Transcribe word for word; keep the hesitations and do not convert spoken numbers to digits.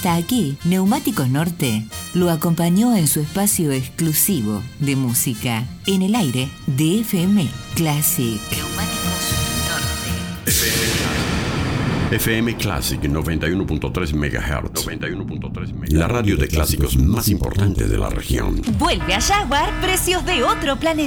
Hasta aquí, Neumáticos Norte lo acompañó en su espacio exclusivo de música en el aire de F M Classic. Neumáticos Norte. F M Classic noventa y uno punto tres megahertz. noventa y uno punto tres megahertz. La radio de clásicos más importante de la región. Vuelve a Jaguar, precios de otro planeta.